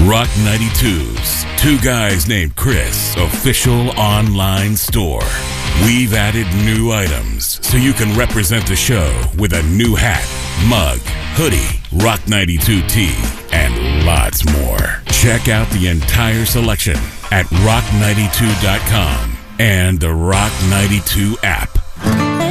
Rock 92's Two Guys Named Chris official online store. We've added new items so you can represent the show with a new hat, mug, hoodie, Rock 92 tee, and lots more. Check out the entire selection at rock92.com and the Rock 92 app.